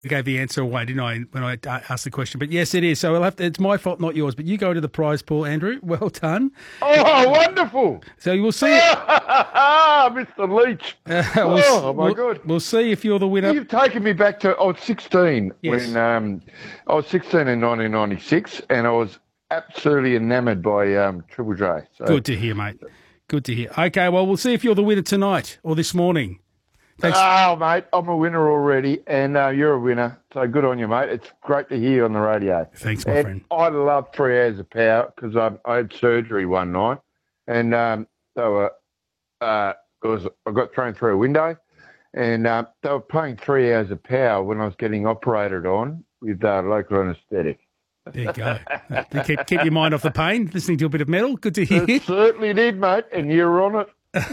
I gave the answer away, didn't I, when I asked the question? But yes, it is. So it's my fault, not yours. But you go to the prize pool, Andrew. Well done. Oh, wonderful. So you will see. Mr. Leach. My God. We'll see if you're the winner. You've taken me back to, I was 16 Yes. when I was 16 in 1996, and I was absolutely enamoured by Triple J. So. Good to hear, mate. Good to hear. Okay, well, we'll see if you're the winner tonight or this morning. Thanks. Oh, mate, I'm a winner already, and you're a winner. So good on you, mate. It's great to hear you on the radio. Thanks, my friend. I love 3 hours of power because I had surgery one night, and I got thrown through a window, and they were playing 3 hours of power when I was getting operated on with local anaesthetic. There you go. Keep your mind off the pain, listening to a bit of metal. Good to hear. It certainly did, mate, and you're on it.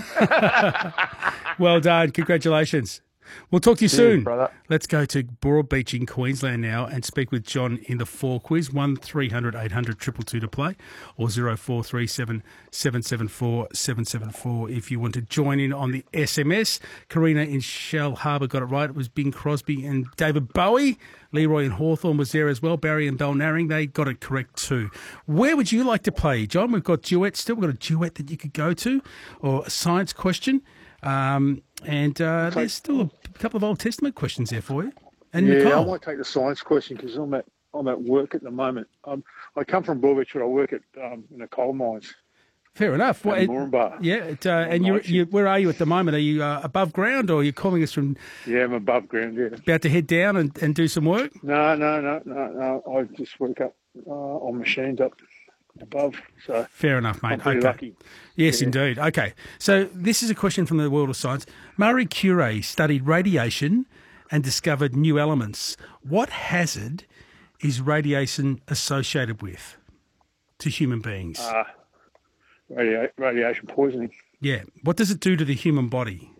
Well done. Congratulations. We'll talk to you soon. Brother. Let's go to Broadbeach in Queensland now and speak with John in the 4 quiz. 1300 800 222 to play, or 0437 774 774 if you want to join in on the SMS. Karina in Shell Harbour got it right. It was Bing Crosby and David Bowie. Leroy in Hawthorne was there as well. Barry and Belnaring, they got it correct too. Where would you like to play, John? We've got duets still. We've got a duet that you could go to, or a science question. There's still a couple of Old Testament questions there for you. And yeah, Nicole. I might take the science question because I'm at work at the moment. I come from Broadbeach, but I work at in the coal mines. Fair enough. Well, Moranbah. Yeah, and you where are you at the moment? Are you above ground, or are you calling us from? Yeah, I'm above ground. Yeah. About to head down and do some work? No. I just work up on machines up above. So fair enough, mate. I'm pretty lucky. Yes, indeed. Okay, so this is a question from the world of science. Marie Curie studied radiation and discovered new elements. What hazard is radiation associated with to human beings? Radiation poisoning. Yeah. What does it do to the human body?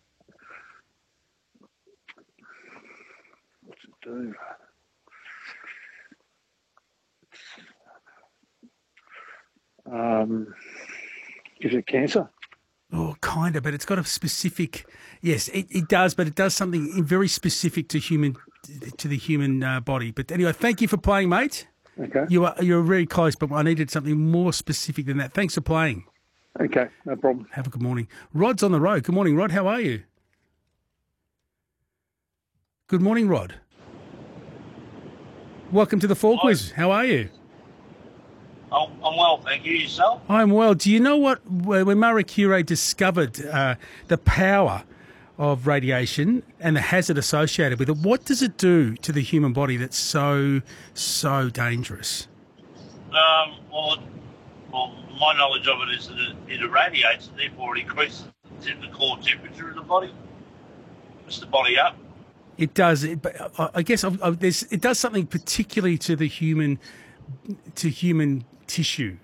What's it do? Gives it cancer. Oh, kind of, but it's got a specific. Yes, it does, but it does something very specific to the human body. But anyway, thank you for playing, mate. Okay. You're very close, but I needed something more specific than that. Thanks for playing. Okay, no problem. Have a good morning. Rod's on the road. Good morning, Rod. How are you? Good morning, Rod. Welcome to the 4 quiz. How are you? I'm well, thank you. Yourself? I'm well. Do you know what, when Marie Curie discovered the power of radiation and the hazard associated with it, what does it do to the human body that's so dangerous? Well, my knowledge of it is that it irradiates and therefore it increases the core temperature of the body. Puts the body up. It does. But I guess it does something particularly to the human tissue.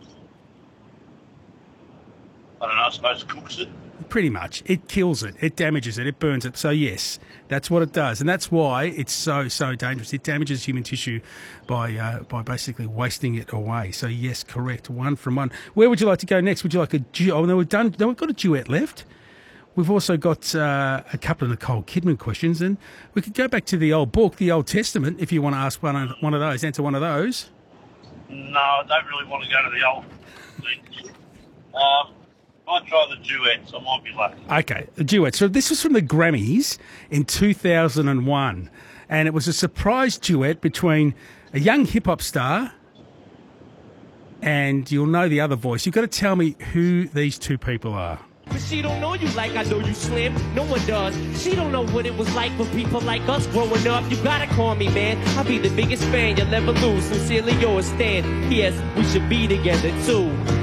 I don't know, I suppose it cooks it. Pretty much. It kills it. It damages it. It burns it. So, yes, that's what it does. And that's why it's so dangerous. It damages human tissue by basically wasting it away. So, yes, correct. 1 from 1. Where would you like to go next? Would you like a duet? Oh, no, we've got a duet left. We've also got a couple of Nicole Kidman questions. And we could go back to the old book, the Old Testament, if you want to ask one of those, answer one of those. No, I don't really want to go to the old things. Might try the duets. I might be lucky. Okay, the duet. So this was from the Grammys in 2001, and it was a surprise duet between a young hip-hop star and you'll know the other voice. You've got to tell me who these two people are. But she don't know you like I know you, Slim. No one does. She don't know what it was like for people like us growing up. You gotta call me, man. I'll be the biggest fan you'll ever lose. Sincerely yours, Stan. Yes, we should be together, too.